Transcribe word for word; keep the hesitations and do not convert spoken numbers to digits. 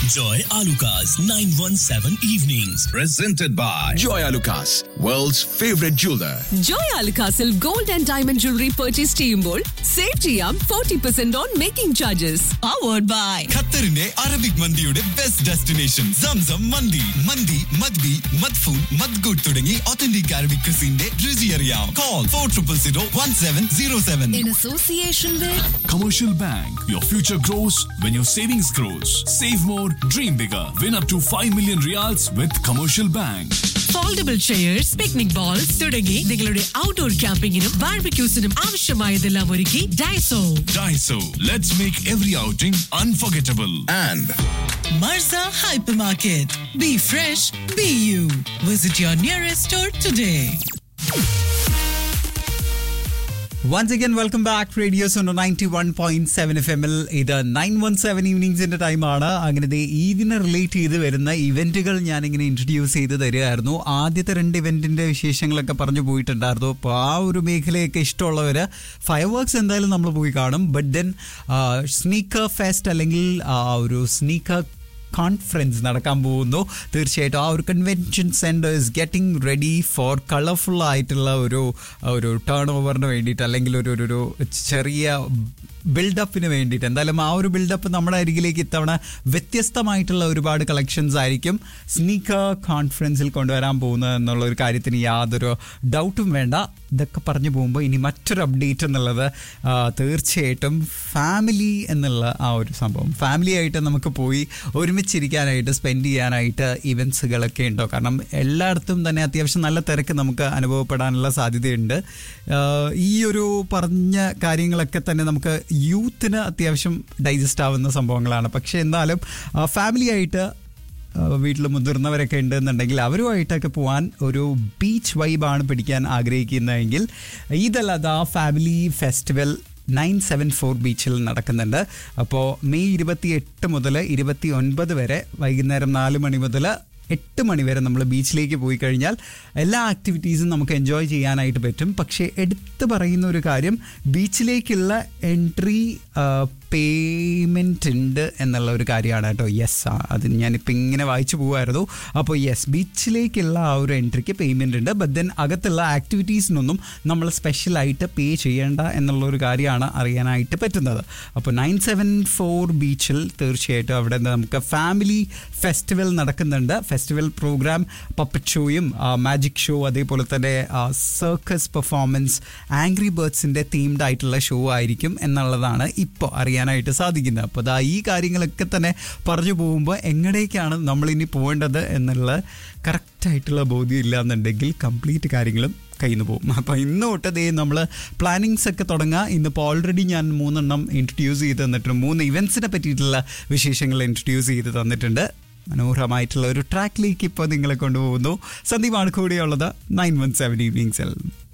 Joy Alucas nine one seven Evenings. Presented by Joy Alucas, world's favorite jeweler. Joy Alucasil gold and diamond jewelry purchase ചെയ്യുമ്പോൾ save ചെയ്യാം forty percent on making charges. Powered by ഖത്തറിന്റെ Arabic മന്തിയുടെ best destination Zamzam മന്തി. മന്തി മദ്ബി മദ്ഫൂൻ മദ്ഗുഡ് തുടങ്ങി authentic Arabic ക്രിസിന്റെ രുചി അറിയാം. Call four triple zero one seven zero seven. in association with Commercial Bank. Your future grows when your savings grows. Save more, dream bigger. Win up to five million reals with Commercial Bank. Foldable chairs, picnic balls തുടങ്ങി നിങ്ങളുടെ outdoor ക്യാമ്പിങ്ങിനും ബാർബിക്യൂസിനും ആവശ്യമായതെല്ലാം ഒരുക്കി Daiso. Daiso. Let's make every outing unforgettable. And മർസ hypermarket. Be fresh, be you. Visit your nearest store today. Once again, welcome back. Radio Sono ninety-one point seven F M ൽ ഇത് nine one seven ഈവനിങ്സിന്റെ ടൈമാണ്. അങ്ങനെ ഈദിനെ relate ചെയ്ത് വരുന്ന ഇവന്റുകൾ ഞാനിങ്ങനെ introduce ചെയ്ത് തരികയായിരുന്നു. ആദ്യത്തെ രണ്ട് ഇവന്റിന്റെ വിശേഷങ്ങളൊക്കെ പറഞ്ഞു പോയിട്ടുണ്ടായിരുന്നു. അപ്പോൾ ആ ഒരു മേഖലയൊക്കെ ഇഷ്ടമുള്ളവർ ഫയർ വർക്ക്സ് എന്തായാലും നമ്മൾ പോയി കാണും. ബട്ട് ദെൻ സ്നീക്കർ ഫെസ്റ്റ് അല്ലെങ്കിൽ ആ ഒരു സ്നീക്കർ കോൺഫറൻസ് നടക്കാൻ പോകുന്നു. തീർച്ചയായിട്ടും ആ ഒരു convention centre is getting ready for colourful ആയിട്ടുള്ള ഒരു ഒരു ടേൺ ഓവറിന് വേണ്ടിയിട്ട് അല്ലെങ്കിൽ ഒരു ഒരു ചെറിയ ബിൽഡപ്പിന് വേണ്ടിയിട്ട്. എന്തായാലും ആ ഒരു ബിൽഡപ്പ് നമ്മുടെ അരികിലേക്ക് ഇത്തവണ വ്യത്യസ്തമായിട്ടുള്ള ഒരുപാട് കളക്ഷൻസ് ആയിരിക്കും സ്നീക്കർ കോൺഫറൻസിൽ കൊണ്ടുവരാൻ പോകുന്നത് എന്നുള്ള ഒരു കാര്യത്തിന് യാതൊരു ഡൗട്ടും വേണ്ട. ഇതൊക്കെ പറഞ്ഞു പോകുമ്പോൾ ഇനി മറ്റൊരു അപ്ഡേറ്റ് എന്നുള്ളത് തീർച്ചയായിട്ടും ഫാമിലി എന്നുള്ള ആ ഒരു സംഭവം. ഫാമിലി ആയിട്ട് നമുക്ക് പോയി ഒരുമിച്ചിരിക്കാനായിട്ട് സ്പെൻഡ് ചെയ്യാനായിട്ട് ഇവൻറ്റ്സുകളൊക്കെ ഉണ്ടോ? കാരണം എല്ലായിടത്തും തന്നെ അത്യാവശ്യം നല്ല തിരക്ക് നമുക്ക് അനുഭവപ്പെടാനുള്ള സാധ്യതയുണ്ട്. ഈ ഒരു പറഞ്ഞ കാര്യങ്ങളൊക്കെ തന്നെ നമുക്ക് യൂത്തിന് അത്യാവശ്യം ഡൈജസ്റ്റ് ആവുന്ന സംഭവങ്ങളാണ്. പക്ഷേ എന്നാലും ഫാമിലി ആയിട്ട് വീട്ടിൽ മുതിർന്നവരൊക്കെ ഉണ്ടെന്നുണ്ടെങ്കിൽ അവരുമായിട്ടൊക്കെ പോകാൻ ഒരു ബീച്ച് വൈബാണ് പിടിക്കാൻ ആഗ്രഹിക്കുന്നതെങ്കിൽ ഇതല്ലാതെ ആ family festival nine seven four ബീച്ചിൽ നടക്കുന്നുണ്ട്. അപ്പോൾ മെയ് ഇരുപത്തി എട്ട് മുതൽ ഇരുപത്തി ഒൻപത് വരെ വൈകുന്നേരം നാല് മണി മുതൽ എട്ട് മണി വരെ നമ്മൾ ബീച്ചിലേക്ക് പോയി കഴിഞ്ഞാൽ എല്ലാ ആക്ടിവിറ്റീസും നമുക്ക് എൻജോയ് ചെയ്യാനായിട്ട് പറ്റും. പക്ഷേ എടുത്ത് പറയുന്ന ഒരു കാര്യം, ബീച്ചിലേക്കുള്ള എൻട്രി പേയ്മെൻറ്റ് ഉണ്ട് എന്നുള്ള ഒരു കാര്യമാണ് കേട്ടോ. യെസ്, അത് ഞാനിപ്പോൾ ഇങ്ങനെ വായിച്ചു പോകുമായിരുന്നു. അപ്പോൾ യെസ്, ബീച്ചിലേക്കുള്ള ആ ഒരു എൻട്രിക്ക് പേയ്മെൻറ്റ് ഉണ്ട്. ബട്ട് ദെൻ അകത്തുള്ള ആക്ടിവിറ്റീസിനൊന്നും നമ്മൾ സ്പെഷ്യലായിട്ട് പേ ചെയ്യേണ്ട എന്നുള്ളൊരു കാര്യമാണ് അറിയാനായിട്ട് പറ്റുന്നത്. അപ്പോൾ നയൻ സെവൻ ഫോർ ബീച്ചിൽ തീർച്ചയായിട്ടും അവിടെ നമുക്ക് ഫാമിലി ഫെസ്റ്റിവൽ നടക്കുന്നുണ്ട്. ഫെസ്റ്റിവൽ പ്രോഗ്രാം, പപ്പറ്റ് ഷോയും മാജിക് ഷോ, അതേപോലെ തന്നെ സർക്കസ് പെർഫോമൻസ്, ആംഗ്രി ബേർഡ്സിൻ്റെ തീംഡ് ആയിട്ടുള്ള ഷോ ആയിരിക്കും എന്നുള്ളതാണ് ഇപ്പോൾ അറിയാനായിട്ട് സാധിക്കുന്നത്. അപ്പോൾ അതാ ഈ കാര്യങ്ങളൊക്കെ തന്നെ പറഞ്ഞു പോകുമ്പോൾ എങ്ങടേക്കാണ് നമ്മളിനി പോകേണ്ടത് എന്നുള്ള കറക്റ്റായിട്ടുള്ള ബോധ്യം ഇല്ല എന്നുണ്ടെങ്കിൽ കംപ്ലീറ്റ് കാര്യങ്ങളും കയ്യിൽ നിന്ന് പോകും. അപ്പോൾ ഇന്ന് തൊട്ട് ദേ നമ്മൾ പ്ലാനിങ്സ് ഒക്കെ തുടങ്ങുക. ഇന്നിപ്പോൾ ഓൾറെഡി ഞാൻ മൂന്നെണ്ണം ഇൻട്രൊഡ്യൂസ് ചെയ്ത് തന്നിട്ടുണ്ട്. മൂന്ന് ഇവൻറ്റ്സിനെ പറ്റിയിട്ടുള്ള വിശേഷങ്ങൾ ഇൻട്രൊഡ്യൂസ് ചെയ്ത് തന്നിട്ടുണ്ട്. മനോഹരമായിട്ടുള്ള ഒരു ട്രാക്കിലേക്ക് ഇപ്പോൾ നിങ്ങളെ കൊണ്ടുപോകുന്നു. സന്ദീപാണ് കൂടെയുള്ളത് നയൻ വൺ സെവൻ ഈവനിങ്സിൽ.